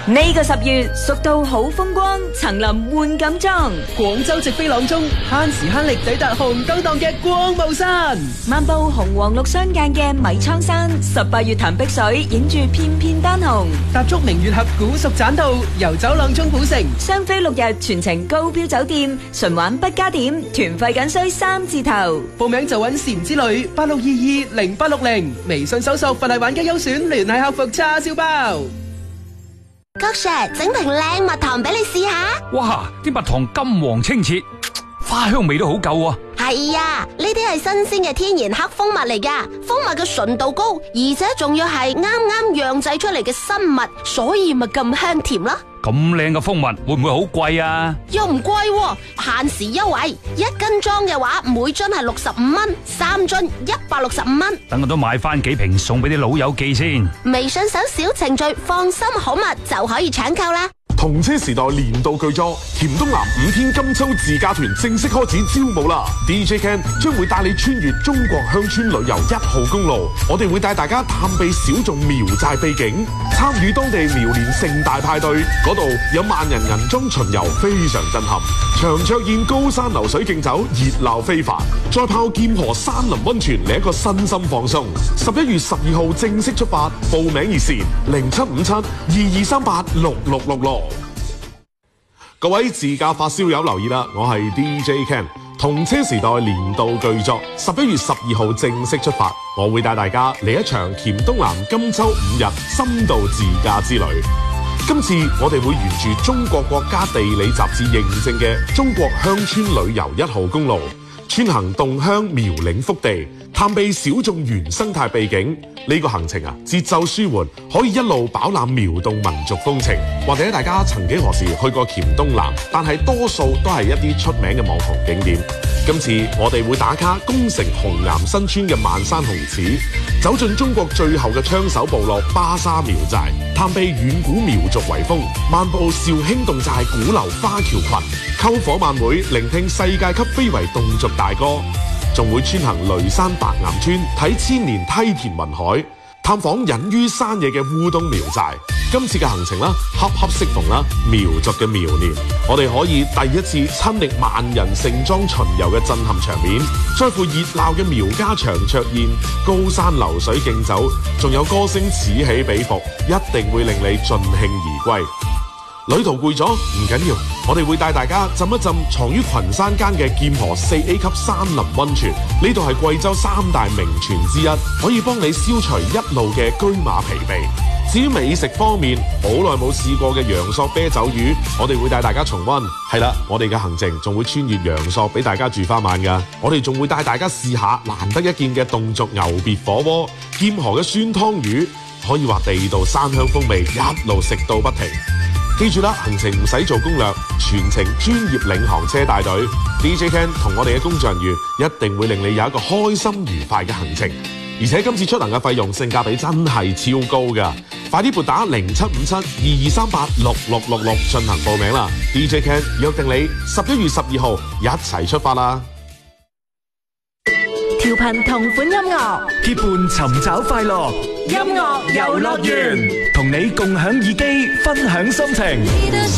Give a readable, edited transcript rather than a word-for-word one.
呢個10月，蜀道好風光，層林換錦裝。 廣州直飛朗中，慳時慳力抵達紅燈檔嘅光霧山。 漫步紅黃綠相間嘅米倉山，18月潭碧水，影住片片丹紅。 踏足明月峽古蜀棧道，遊走朗中古城。 雙飛6日，全程高標酒店，純玩不加點，團費僅需3字頭。 報名就揾禪之旅86220860，微信搜索佛系玩家優選聯繫客服叉燒包。 郭 Sir， 整瓶靚蜜糖俾你試下。 哇，啲蜜糖金黃清澈，花香味都好夠啊。 係啊，呢啲係新鮮嘅天然黑蜂蜜嚟噶，蜂蜜嘅純度高，而且仲要係啱啱釀製出嚟嘅新蜜，所以咪咁香甜啦。 咁靚嘅蜂蜜會唔會好貴啊？ 又唔貴喎，限時優惠，1斤裝嘅話每樽係65蚊，3樽165蚊。 等我都買翻幾瓶送俾啲老友記先。 微信搜小程序，放心好蜜就可以搶購啦。 同車時代年度巨作黔東南5天金秋自駕團正式開始招募啦 ！DJ Ken 將會帶你穿越中國鄉村旅遊1號公路，我哋會帶大家探秘小眾苗寨秘境，參與當地苗年盛大派對，嗰度有萬人銀裝巡遊，非常震撼。長桌宴高山流水競走，熱鬧非凡。再泡劍河山林溫泉，嚟一個身心放鬆。11月12號正式出發，報名熱線075722386666。各位自駕發燒友留意啦，我係 DJ Ken， 同車時代年度巨作11月12號正式出發，我會帶大家嚟一場黔東南金秋5日深度自駕之旅。今次我哋會沿住中國國家地理雜誌認證嘅中國鄉村旅遊1號公路，穿行洞鄉苗嶺腹地，探秘小眾原生態秘境。呢個行程啊，節奏舒緩，可以一路飽覽苗洞民族風情。或者大家曾幾何時去過黔東南，但係多數都係一啲出名嘅網紅景點。今次我哋會打卡宮城紅岩新村嘅萬山紅柿，走進中國最後嘅槍手部落巴沙苗寨，探秘遠古苗族遺風，漫步紹興侗寨古流花橋群，篝火晚會，聆聽世界級非遺侗族大歌。仲會穿行雷山白岩村，睇千年梯田雲海，探訪隱於山野嘅烏冬苗寨。今次嘅行程啦，恰恰適逢啦苗族嘅苗年，我哋可以第一次親歷萬人盛裝巡遊嘅震撼場面，再附熱鬧嘅苗家長桌宴、高山流水競走，仲有歌聲此起彼伏，一定會令你盡興而歸。旅途攰咗唔緊要，我哋會帶大家浸一浸藏於群山間嘅劍河4A 級山林溫泉，呢度係貴州3大名泉之一，可以幫你消除一路嘅車馬疲憊。至於美食方面，好耐冇試過嘅陽朔啤酒魚，我哋會帶大家重溫。係啦，我哋嘅行程仲會穿越陽朔俾大家住翻晚㗎。我哋仲會帶大家試下難得一見嘅侗族牛別火鍋、劍河嘅酸湯魚，可以話地道山鄉風味，一路食到不停。記住啦，行程唔使做攻略，全程專業領航車帶隊 ，DJ Ken 同我哋嘅工作人員一定會令你有一個開心愉快嘅行程。而且今次出行嘅費用性價比真係超高㗎，快啲撥打075722386666進行報名啦 ！DJ Ken 約定你11月12號一齊出發啦！ 調頻同款音樂， 結伴尋找快樂， 音樂遊樂園， 同你共享耳機，分享心情。